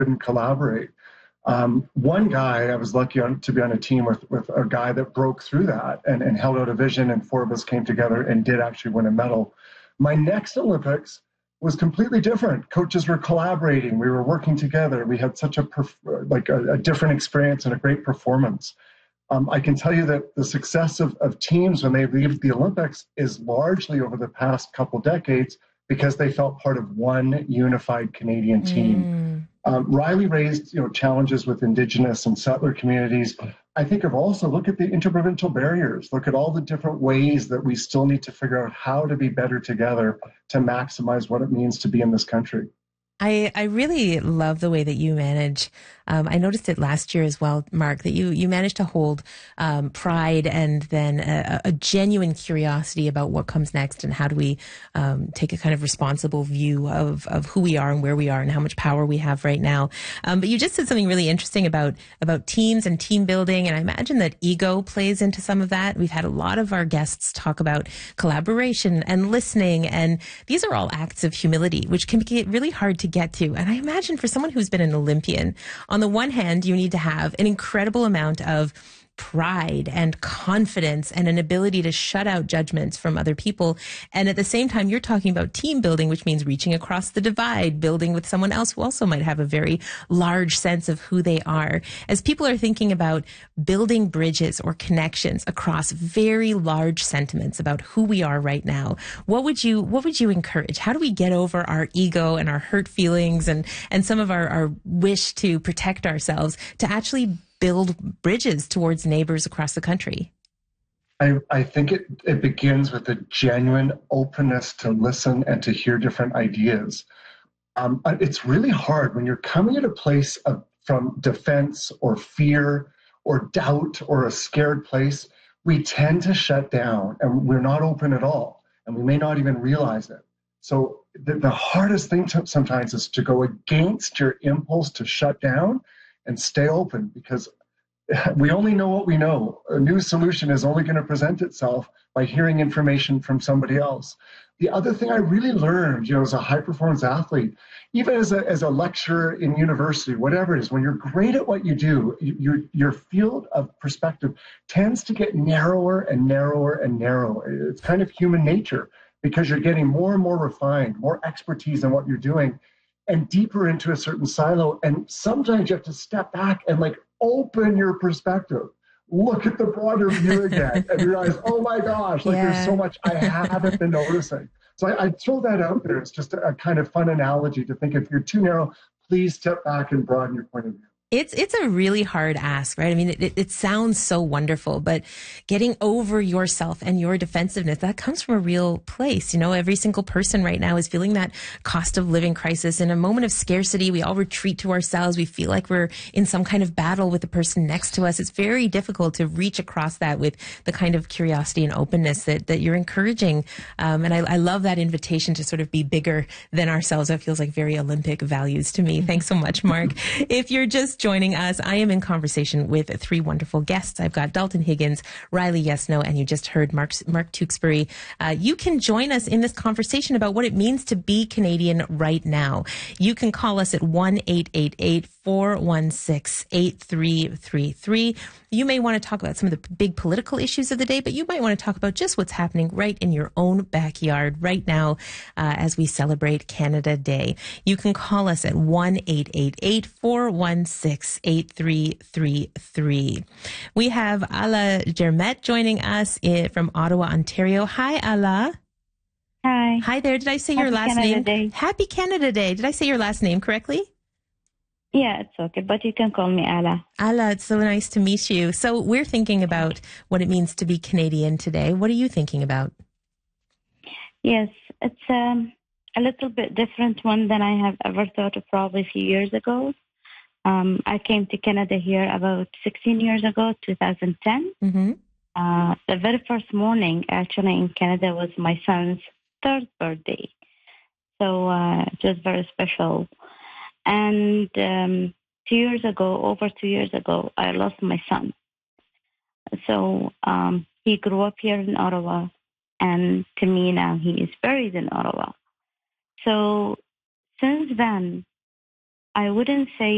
couldn't collaborate. One guy, I was lucky to be on a team with a guy that broke through that and held out a vision, and four of us came together and did actually win a medal. My next Olympics was completely different. Coaches were collaborating. We were working together. We had such a different experience and a great performance. I can tell you that the success of teams when they leave the Olympics is largely over the past couple decades because they felt part of one unified Canadian team. Riley raised challenges with Indigenous and settler communities. I think of also look at the interprovincial barriers, look at all the different ways that we still need to figure out how to be better together to maximize what it means to be in this country. I really love the way that you manage. I noticed it last year as well, Mark, that you managed to hold pride and then a genuine curiosity about what comes next and how do we take a kind of responsible view of who we are and where we are and how much power we have right now. But you just said something really interesting about teams and team building, and I imagine that ego plays into some of that. We've had a lot of our guests talk about collaboration and listening, and these are all acts of humility, which can get really hard to get to. And I imagine for someone who's been an Olympian, on the one hand, you need to have an incredible amount of pride and confidence and an ability to shut out judgments from other people. And at the same time, you're talking about team building, which means reaching across the divide, building with someone else who also might have a very large sense of who they are. As people are thinking about building bridges or connections across very large sentiments about who we are right now, what would you encourage? How do we get over our ego and our hurt feelings and some of our wish to protect ourselves to actually build bridges towards neighbors across the country? I think it begins with a genuine openness to listen and to hear different ideas. It's really hard when you're coming at a place from defense or fear or doubt or a scared place. We tend to shut down and we're not open at all, and we may not even realize it. So the hardest thing sometimes is to go against your impulse to shut down and stay open, because we only know what we know. A new solution is only going to present itself by hearing information from somebody else. The other thing I really learned, as a high-performance athlete, even as a lecturer in university, whatever it is, when you're great at what you do, your field of perspective tends to get narrower and narrower and narrower. It's kind of human nature because you're getting more and more refined, more expertise in what you're doing, and deeper into a certain silo. And sometimes you have to step back and open your perspective. Look at the broader view again and realize, oh my gosh, there's so much I haven't been noticing. So I throw that out there. It's just a kind of fun analogy to think if you're too narrow, please step back and broaden your point of view. It's a really hard ask, right? I mean, it sounds so wonderful, but getting over yourself and your defensiveness, that comes from a real place. Every single person right now is feeling that cost of living crisis. In a moment of scarcity, we all retreat to ourselves. We feel like we're in some kind of battle with the person next to us. It's very difficult to reach across that with the kind of curiosity and openness that you're encouraging. And I love that invitation to sort of be bigger than ourselves. That feels like very Olympic values to me. Thanks so much, Mark. If you're just joining us, I am in conversation with three wonderful guests. I've got Dalton Higgins, Riley Yesno, and you just heard Mark Tewksbury. You can join us in this conversation about what it means to be Canadian right now. You can call us at 1-888-416-8333. You may want to talk about some of the big political issues of the day, but you might want to talk about just what's happening right in your own backyard right now as we celebrate Canada Day. You can call us at 1-888-416-8333. We have Ala Jermet joining us from Ottawa, Ontario. Hi, Ala. Hi. Hi there. Did I say Happy your last Canada name? Day. Happy Canada Day. Did I say your last name correctly? Yeah, it's okay, but you can call me Ala. Ala, it's so nice to meet you. So we're thinking about what it means to be Canadian today. What are you thinking about? Yes, it's a little bit different one than I have ever thought of probably a few years ago. I came to Canada here about 16 years ago, 2010. Mm-hmm. The very first morning, actually, in Canada was my son's third birthday. So it was very special. And 2 years ago, over 2 years ago, I lost my son. So he grew up here in Ottawa, and to me now he is buried in Ottawa. So since then, I wouldn't say